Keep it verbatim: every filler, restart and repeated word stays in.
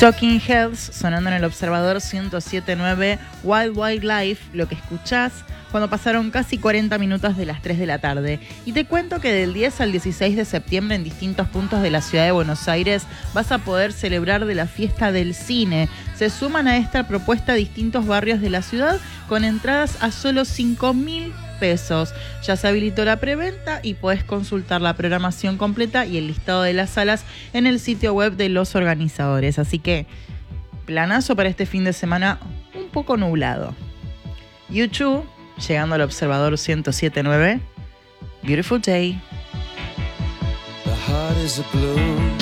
Talking Heads sonando en el Observador ciento siete punto nueve, Wild Wildlife, lo que escuchás cuando pasaron casi cuarenta minutos de las tres de la tarde. Y te cuento que del diez al dieciséis de septiembre en distintos puntos de la ciudad de Buenos Aires vas a poder celebrar de la fiesta del cine. Se suman a esta propuesta distintos barrios de la ciudad con entradas a solo cinco mil pesos. Ya se habilitó la preventa y puedes consultar la programación completa y el listado de las salas en el sitio web de los organizadores. Así que, planazo para este fin de semana un poco nublado. YouTube, llegando al Observador ciento siete punto nueve. Beautiful day. The heart is a blue.